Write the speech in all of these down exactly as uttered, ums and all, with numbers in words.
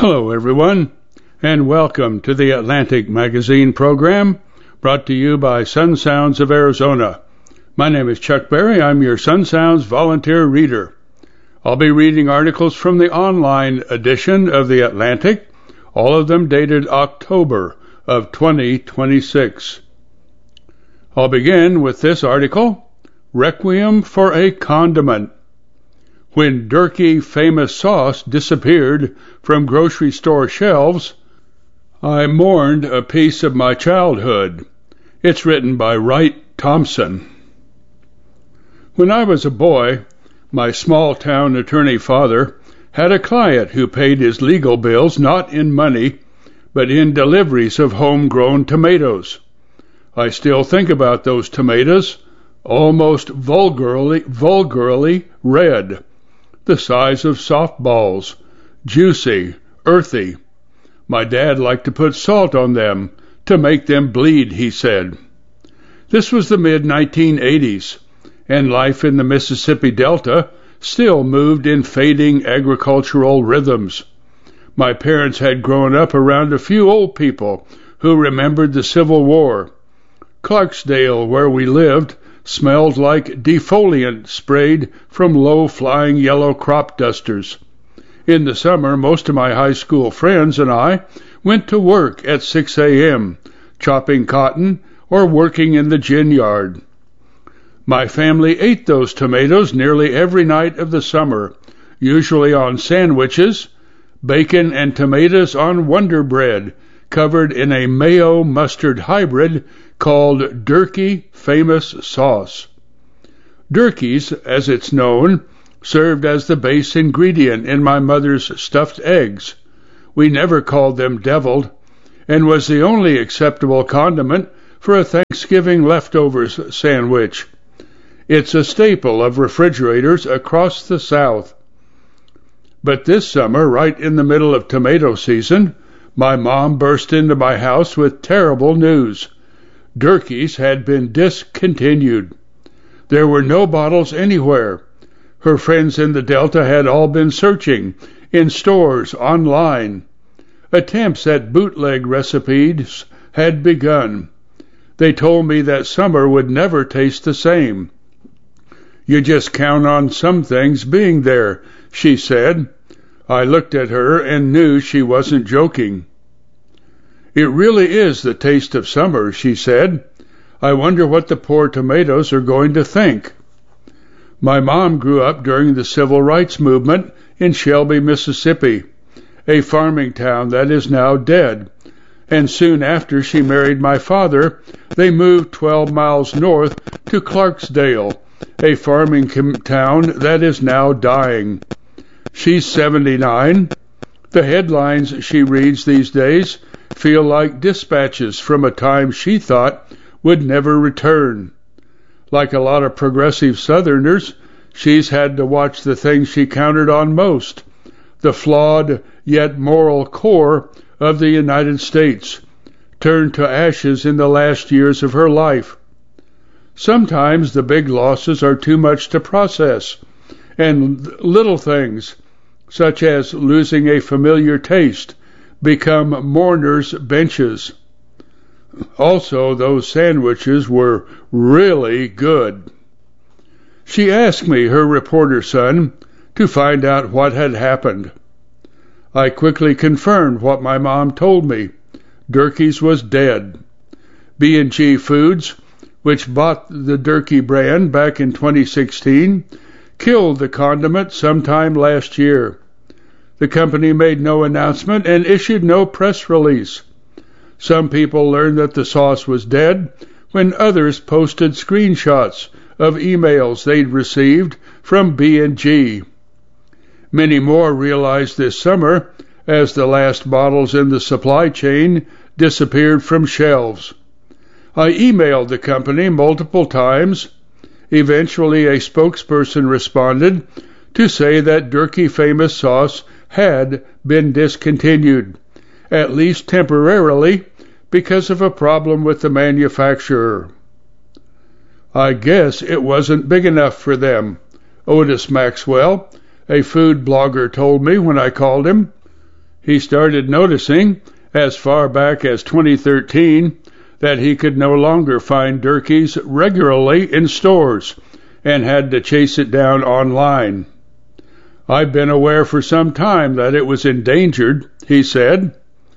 Hello, everyone, and welcome to the Atlantic Magazine program, brought to you by Sun Sounds of Arizona. My name is Chuck Berry. I'm your Sun Sounds volunteer reader. I'll be reading articles from the online edition of the Atlantic, all of them dated October of twenty twenty-six. I'll begin with this article, Requiem for a Condiment. When Durkee famous sauce disappeared from grocery store shelves, I mourned a piece of my childhood. It's written by Wright Thompson. When I was a boy, my small-town attorney father had a client who paid his legal bills not in money, but in deliveries of homegrown tomatoes. I still think about those tomatoes, almost vulgarly, vulgarly red, the size of softballs, juicy, earthy. My dad liked to put salt on them to make them bleed, he said. This was the mid nineteen eighties, and life in the Mississippi Delta still moved in fading agricultural rhythms. My parents had grown up around a few old people who remembered the Civil War. Clarksdale, where we lived, smelled like defoliant sprayed from low-flying yellow crop dusters. In the summer, most of my high school friends and I went to work at six a.m., chopping cotton or working in the gin yard. My family ate those tomatoes nearly every night of the summer, usually on sandwiches, bacon and tomatoes on Wonder Bread, covered in a mayo-mustard hybrid called Durkee Famous Sauce. Durkee's, as it's known, served as the base ingredient in my mother's stuffed eggs. We never called them deviled, and was the only acceptable condiment for a Thanksgiving leftovers sandwich. It's a staple of refrigerators across the South. But this summer, right in the middle of tomato season, my mom burst into my house with terrible news. Durkee's had been discontinued. There were no bottles anywhere. Her friends in the Delta had all been searching, in stores, online. Attempts at bootleg recipes had begun. They told me that summer would never taste the same. You just count on some things being there, she said. I looked at her and knew she wasn't joking. It really is the taste of summer, she said. I wonder what the poor tomatoes are going to think. My mom grew up during the Civil Rights Movement in Shelby, Mississippi, a farming town that is now dead, and soon after she married my father, they moved twelve miles north to Clarksdale, a farming town that is now dying. She's seventy-nine. The headlines she reads these days feel like dispatches from a time she thought would never return. Like a lot of progressive Southerners, she's had to watch the things she counted on most, the flawed yet moral core of the United States, turn to ashes in the last years of her life. Sometimes the big losses are too much to process, and little things, such as losing a familiar taste, become mourners' benches. Also, those sandwiches were really good. She asked me, her reporter son, to find out what had happened. I quickly confirmed what my mom told me. Durkee's was dead. B and G Foods, which bought the Durkee brand back in twenty sixteen, killed the condiment sometime last year. The company made no announcement and issued no press release. Some people learned that the sauce was dead when others posted screenshots of emails they'd received from B and G. Many more realized this summer as the last bottles in the supply chain disappeared from shelves. I emailed the company multiple times. Eventually, a spokesperson responded to say that Durkee Famous Sauce had been discontinued, at least temporarily, because of a problem with the manufacturer. I guess it wasn't big enough for them, Otis Maxwell, a food blogger, told me when I called him. He started noticing, as far back as twenty thirteen, that he could no longer find Durkee's regularly in stores and had to chase it down online. I've been aware for some time that it was endangered, he said.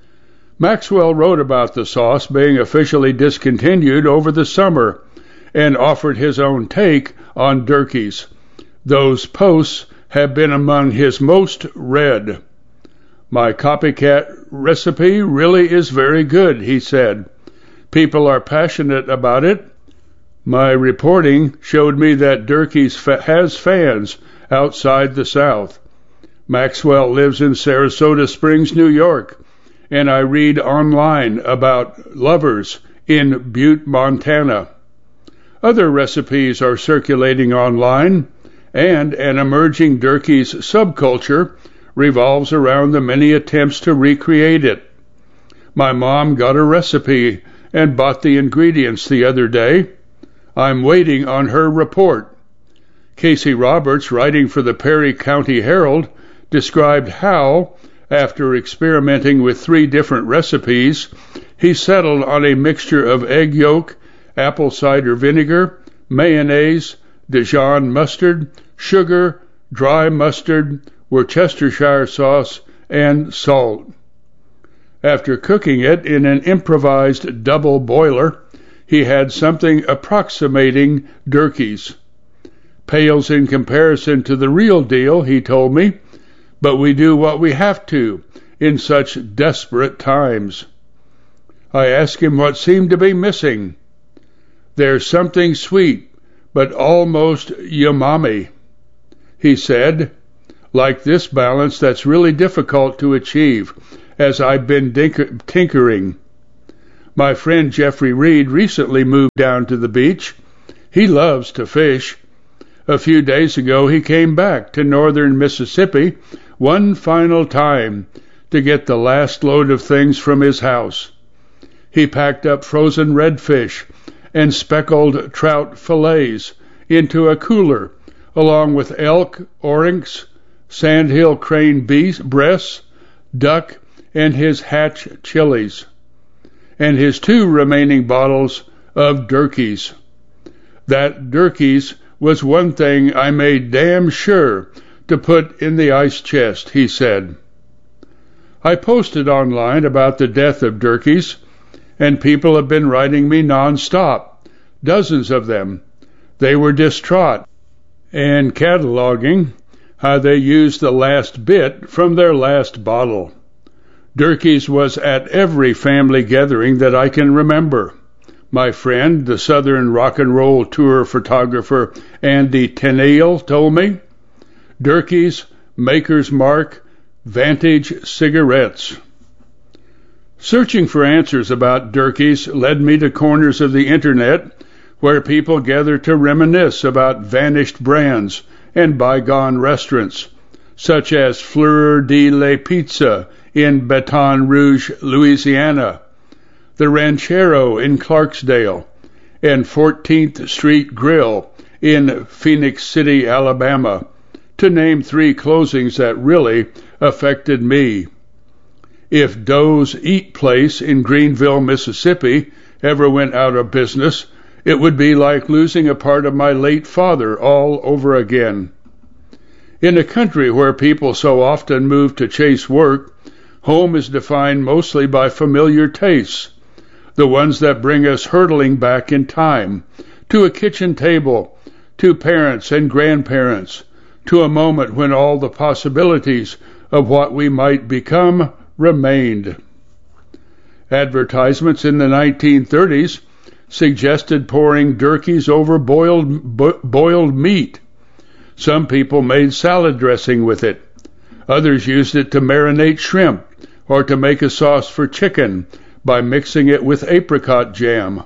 Maxwell wrote about the sauce being officially discontinued over the summer and offered his own take on Durkee's. Those posts have been among his most read. My copycat recipe really is very good, he said. People are passionate about it. My reporting showed me that Durkee's fa- has fans outside the South. Maxwell lives in Sarasota Springs, New York, and I read online about lovers in Butte, Montana. Other recipes are circulating online, and an emerging Durkee's subculture revolves around the many attempts to recreate it. My mom got a recipe and bought the ingredients the other day. I'm waiting on her report. Casey Roberts, writing for the Perry County Herald, described how, after experimenting with three different recipes, he settled on a mixture of egg yolk, apple cider vinegar, mayonnaise, Dijon mustard, sugar, dry mustard, Worcestershire sauce, and salt. After cooking it in an improvised double boiler, he had something approximating Durkee's. Pales in comparison to the real deal, he told me, but we do what we have to in such desperate times. I asked him what seemed to be missing. There's something sweet, but almost umami, he said, like this balance that's really difficult to achieve, as I've been dinker- tinkering. My friend Jeffrey Reed recently moved down to the beach. He loves to fish. A few days ago he came back to northern Mississippi one final time to get the last load of things from his house. He packed up frozen redfish and speckled trout fillets into a cooler, along with elk, oryx, sandhill crane beef breasts, duck, and his hatch chilies, and his two remaining bottles of Durkee's. That Durkee's was one thing I made damn sure to put in the ice chest, he said. I posted online about the death of Durkee's, and people have been writing me non-stop, dozens of them. They were distraught and cataloging how they used the last bit from their last bottle. Durkee's was at every family gathering that I can remember. My friend, the Southern rock and roll tour photographer Andy Tenniel, told me, Durkee's, Maker's Mark, Vantage cigarettes. Searching for answers about Durkee's led me to corners of the internet where people gather to reminisce about vanished brands and bygone restaurants, such as Fleur de la Pizza in Baton Rouge, Louisiana, the Ranchero in Clarksdale, and fourteenth Street Grill in Phoenix City, Alabama, to name three closings that really affected me. If Doe's Eat Place in Greenville, Mississippi, ever went out of business, it would be like losing a part of my late father all over again. In a country where people so often move to chase work, home is defined mostly by familiar tastes, the ones that bring us hurtling back in time, to a kitchen table, to parents and grandparents, to a moment when all the possibilities of what we might become remained. Advertisements in the nineteen thirties suggested pouring Durkee's over boiled, bo- boiled meat. Some people made salad dressing with it. Others used it to marinate shrimp or to make a sauce for chicken by mixing it with apricot jam.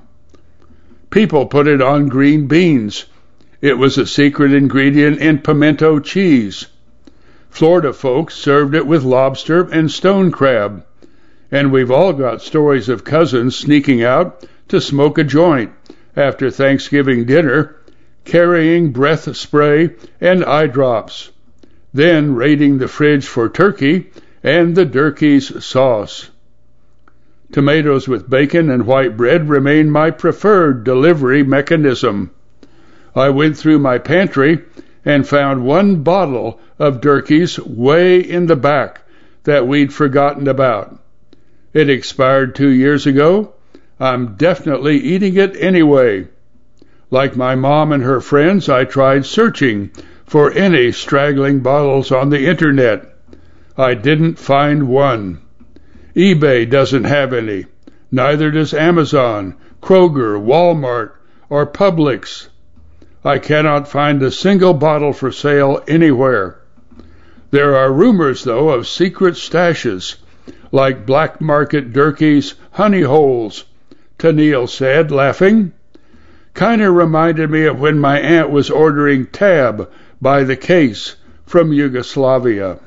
People put it on green beans. It was a secret ingredient in pimento cheese. Florida folks served it with lobster and stone crab. And we've all got stories of cousins sneaking out to smoke a joint after Thanksgiving dinner, carrying breath spray and eye drops, then raiding the fridge for turkey and the Durkee's sauce. Tomatoes with bacon and white bread remain my preferred delivery mechanism. I went through my pantry and found one bottle of Durkee's way in the back that we'd forgotten about. It expired two years ago. I'm definitely eating it anyway. Like my mom and her friends, I tried searching for any straggling bottles on the internet. I didn't find one. eBay doesn't have any. Neither does Amazon, Kroger, Walmart, or Publix. I cannot find a single bottle for sale anywhere. There are rumors, though, of secret stashes, like black market Durkee's honey holes, Tennille said, laughing. Kinda reminded me of when my aunt was ordering Tab by the case from Yugoslavia.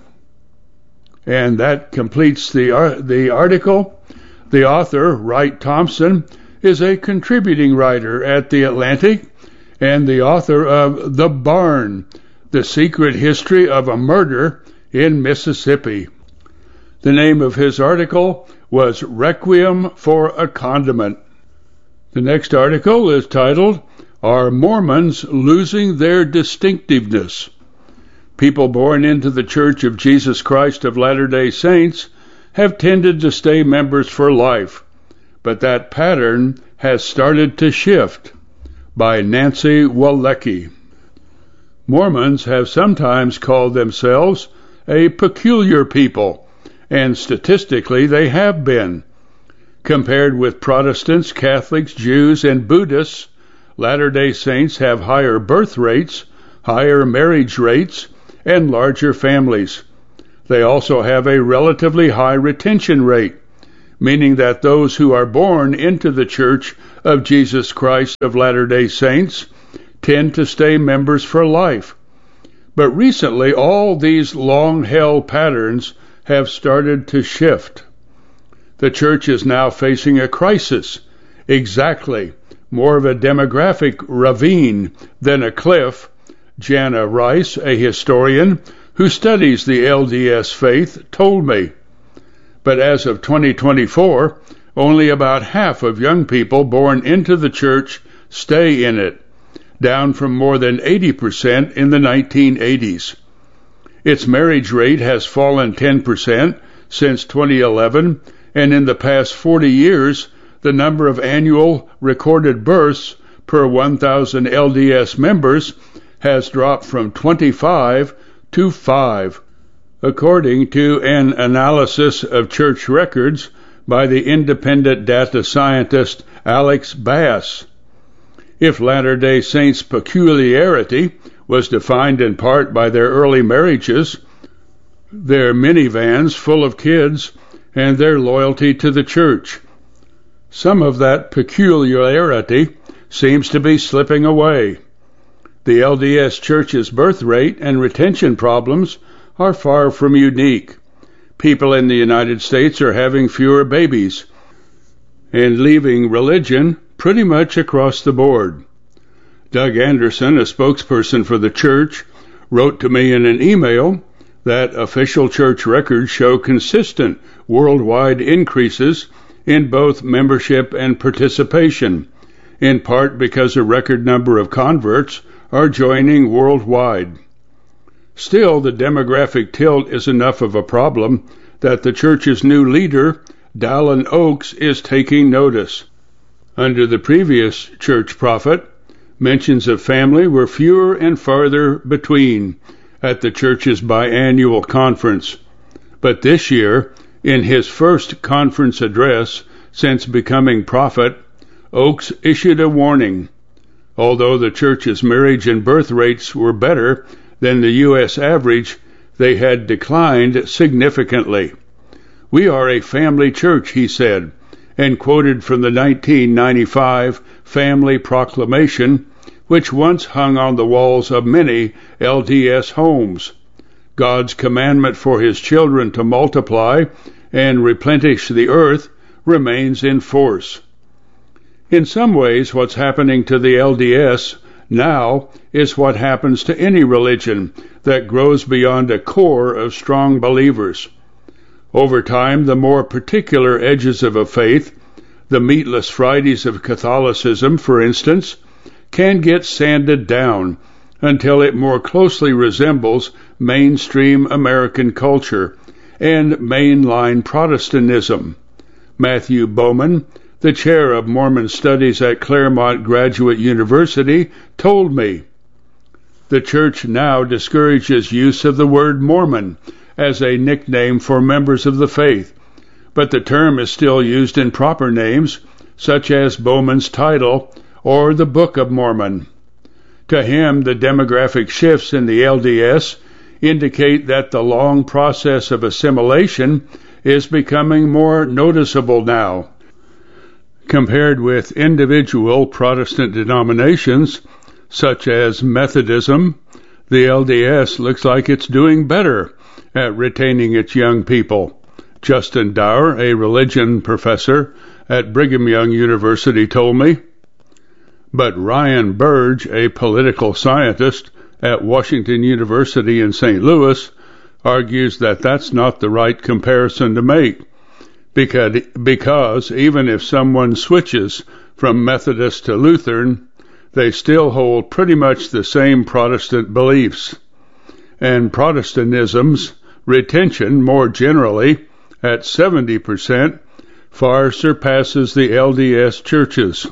And that completes the, uh, the article. The author, Wright Thompson, is a contributing writer at The Atlantic and the author of The Barn, The Secret History of a Murder in Mississippi. The name of his article was Requiem for a Condiment. The next article is titled, Are Mormons Losing Their Distinctiveness? People born into the Church of Jesus Christ of Latter-day Saints have tended to stay members for life, but that pattern has started to shift. By Nancy Walecki. Mormons have sometimes called themselves a peculiar people, and statistically they have been. Compared with Protestants, Catholics, Jews, and Buddhists, Latter-day Saints have higher birth rates, higher marriage rates, and larger families. They also have a relatively high retention rate, meaning that those who are born into the Church of Jesus Christ of Latter-day Saints tend to stay members for life. But recently, all these long-held patterns have started to shift. The Church is now facing a crisis, exactly, more of a demographic ravine than a cliff. Jana Rice, a historian who studies the L D S faith, told me. But as of twenty twenty-four, only about half of young people born into the church stay in it, down from more than eighty percent in the nineteen eighties. Its marriage rate has fallen ten percent since twenty eleven, and in the past forty years, the number of annual recorded births per one thousand L D S members has dropped from twenty-five to five. According to an analysis of church records by the independent data scientist Alex Bass. If Latter-day Saints' peculiarity was defined in part by their early marriages, their minivans full of kids, and their loyalty to the church, some of that peculiarity seems to be slipping away. The L D S Church's birth rate and retention problems are far from unique. People in the United States are having fewer babies and leaving religion pretty much across the board. Doug Anderson, a spokesperson for the church, wrote to me in an email that official church records show consistent worldwide increases in both membership and participation, in part because a record number of converts are joining worldwide. Still, the demographic tilt is enough of a problem that the church's new leader, Dallin Oaks, is taking notice. Under the previous church prophet, mentions of family were fewer and farther between at the church's biannual conference. But this year, in his first conference address since becoming prophet, Oaks issued a warning. Although the church's marriage and birth rates were better than the U S average, they had declined significantly. We are a family church, he said, and quoted from the nineteen ninety-five Family Proclamation, which once hung on the walls of many L D S homes. God's commandment for his children to multiply and replenish the earth remains in force. In some ways, what's happening to the L D S now is what happens to any religion that grows beyond a core of strong believers. Over time, the more particular edges of a faith, the meatless Fridays of Catholicism, for instance, can get sanded down until it more closely resembles mainstream American culture and mainline Protestantism. Matthew Bowman, the chair of Mormon Studies at Claremont Graduate University, told me, "The church now discourages use of the word Mormon as a nickname for members of the faith, but the term is still used in proper names, such as Bowman's title or the Book of Mormon." To him, the demographic shifts in the L D S indicate that the long process of assimilation is becoming more noticeable now. Compared with individual Protestant denominations, such as Methodism, the L D S looks like it's doing better at retaining its young people. Justin Dower, a religion professor at Brigham Young University, told me. But Ryan Burge, a political scientist at Washington University in Saint Louis, argues that that's not the right comparison to make, because, because even if someone switches from Methodist to Lutheran, they still hold pretty much the same Protestant beliefs. And Protestantism's retention, more generally, at seventy percent, far surpasses the L D S churches.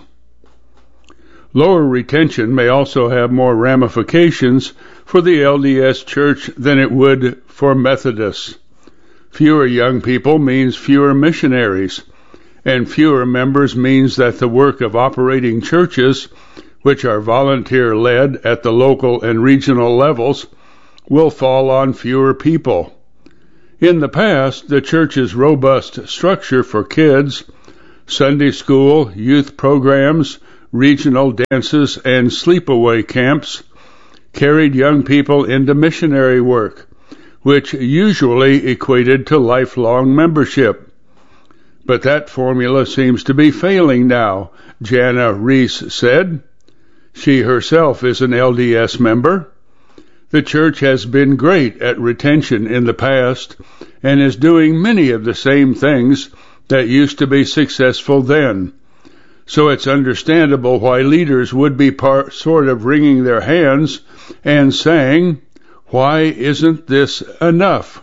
Lower retention may also have more ramifications for the L D S church than it would for Methodists. Fewer young people means fewer missionaries, and fewer members means that the work of operating churches, which are volunteer-led at the local and regional levels, will fall on fewer people. In the past, the church's robust structure for kids, Sunday school, youth programs, regional dances, and sleepaway camps carried young people into missionary work, which usually equated to lifelong membership. But that formula seems to be failing now, Jana Reese said. She herself is an L D S member. The church has been great at retention in the past and is doing many of the same things that used to be successful then. So it's understandable why leaders would be part, sort of wringing their hands and saying, "Why isn't this enough?"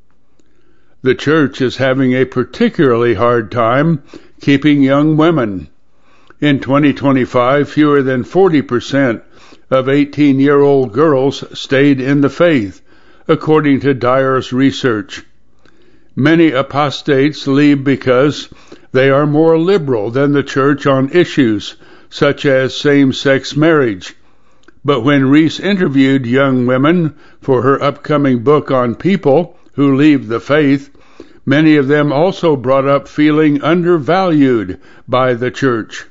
The church is having a particularly hard time keeping young women. In twenty twenty-five, fewer than forty percent of eighteen-year-old girls stayed in the faith, according to Dyer's research. Many apostates leave because they are more liberal than the church on issues such as same-sex marriage. But when Reese interviewed young women for her upcoming book on people who leave the faith, many of them also brought up feeling undervalued by the church.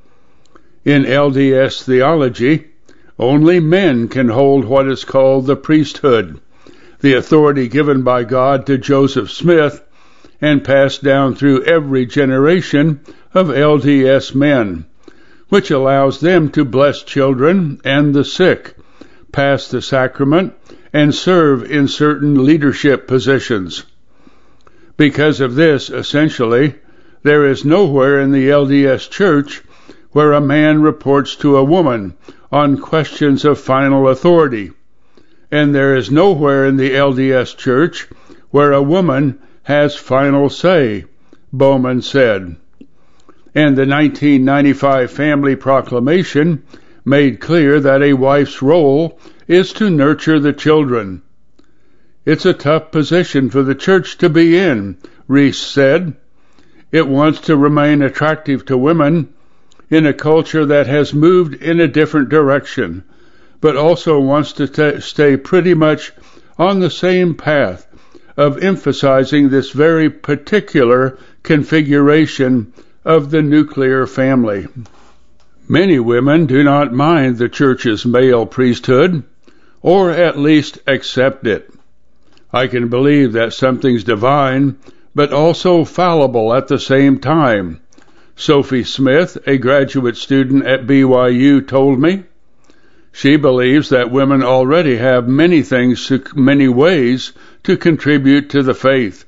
In L D S theology, only men can hold what is called the priesthood, the authority given by God to Joseph Smith and passed down through every generation of L D S men, which allows them to bless children and the sick, pass the sacrament, and serve in certain leadership positions. Because of this, essentially, there is nowhere in the L D S church where a man reports to a woman on questions of final authority, and there is nowhere in the L D S church where a woman has final say, Bowman said. And the nineteen ninety-five Family Proclamation made clear that a wife's role is to nurture the children. It's a tough position for the church to be in, Reese said. It wants to remain attractive to women in a culture that has moved in a different direction, but also wants to t- stay pretty much on the same path of emphasizing this very particular configuration of the nuclear family. Many women do not mind the church's male priesthood, or at least accept it. I can believe that something's divine, but also fallible at the same time, Sophie Smith, a graduate student at B Y U, told me. She believes that women already have many things, many ways to contribute to the faith,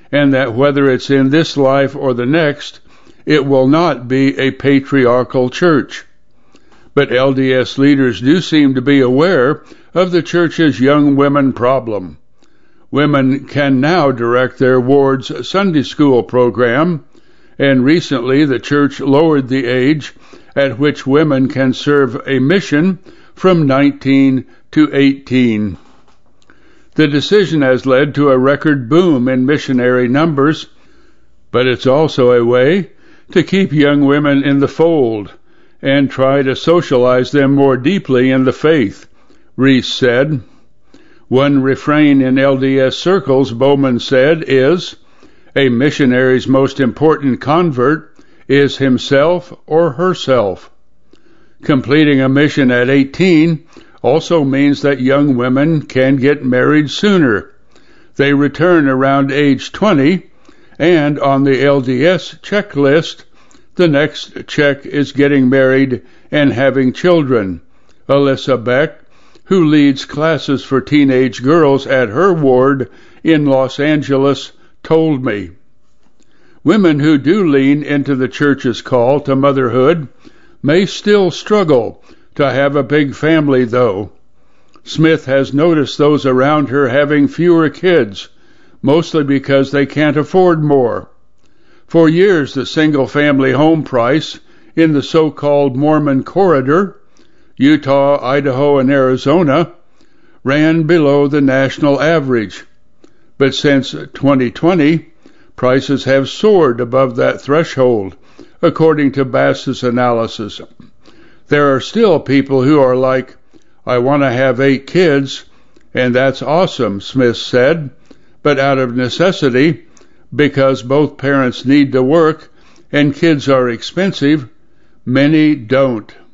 and that whether it's in this life or the next, it will not be a patriarchal church. But L D S leaders do seem to be aware of the church's young women problem. Women can now direct their ward's Sunday school program, and recently the church lowered the age at which women can serve a mission from nineteen to eighteen. The decision has led to a record boom in missionary numbers, but it's also a way to keep young women in the fold and try to socialize them more deeply in the faith, Reese said. One refrain in L D S circles, Bowman said, is, a missionary's most important convert is himself or herself. Completing a mission at eighteen also means that young women can get married sooner. They return around age twenty, and on the L D S checklist, the next check is getting married and having children. Alyssa Beck, who leads classes for teenage girls at her ward in Los Angeles, told me. Women who do lean into the church's call to motherhood may still struggle to have a big family, though. Smith has noticed those around her having fewer kids, mostly because they can't afford more. For years, the single-family home price in the so-called Mormon Corridor, Utah, Idaho, and Arizona, ran below the national average. But since twenty twenty, prices have soared above that threshold, according to Bass's analysis. There are still people who are like, I want to have eight kids, and that's awesome, Smith said, but out of necessity, because both parents need to work and kids are expensive, many don't.